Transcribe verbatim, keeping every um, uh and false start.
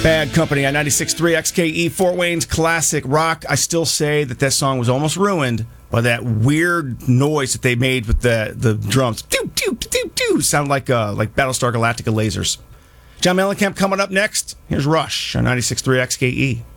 Bad Company on ninety-six point three X K E, Fort Wayne's classic rock. I still say that that song was almost ruined by that weird noise that they made with the, the drums. Doo, doo, doo, doo, sound like uh, like Battlestar Galactica lasers. John Mellencamp coming up next. Here's Rush on ninety-six point three X K E.